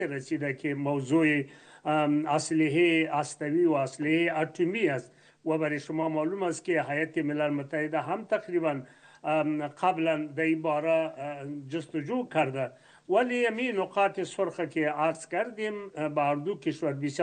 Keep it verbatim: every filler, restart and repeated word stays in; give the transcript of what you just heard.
رسیده که موضوع اسلحه هسته‌ای و اسلحه اتمی است و برای شما معلوم است که هیئت ملل متحده هم تقریبا قبلا در این باره جستجو کرده، ولی همین نقاط سرخ که عرض کردیم به هر دو کشور بسیار